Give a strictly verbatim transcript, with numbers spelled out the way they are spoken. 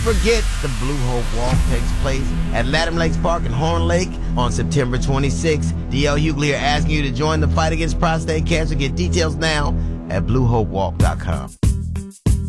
Forget the Blue Hope Walk takes place at Latham Lakes Park in Horn Lake on September twenty-sixth. D L Hughley are asking you to join the fight against prostate cancer. Get details now at blue hope walk dot com.